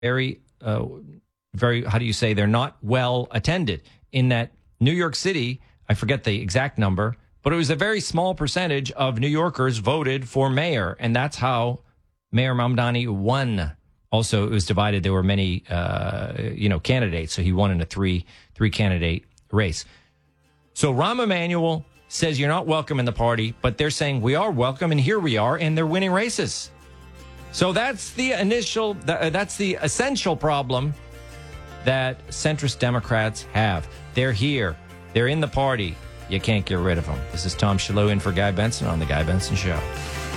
very, very, how do you say, they're not well attended. In that New York City, I forget the exact number, but it was a very small percentage of New Yorkers voted for mayor, and that's how Mayor Mamdani won. Also, it was divided. There were many, candidates, so he won in a three-candidate race. So Rahm Emanuel says you're not welcome in the party, but they're saying we are welcome, and here we are, and they're winning races. So that's the essential problem that centrist Democrats have. They're here. They're in the party. You can't get rid of them. This is Tom Shillue in for Guy Benson on The Guy Benson Show.